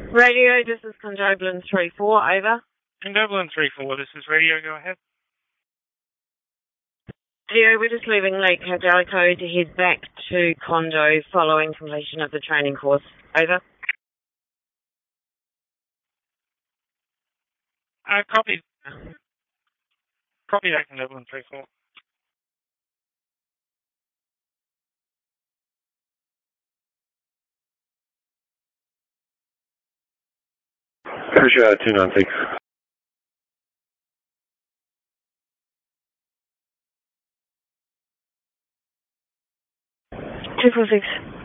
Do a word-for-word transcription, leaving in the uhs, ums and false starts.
Radio, this is Condobolin three four, over. Condobolin three four, this is radio, go ahead. Radio, we're just leaving Lake Caldalico to head back to Condo following completion of the training course. Over. Uh, copy. Copy that, Condobolin three four. Persia two nine six. two four six.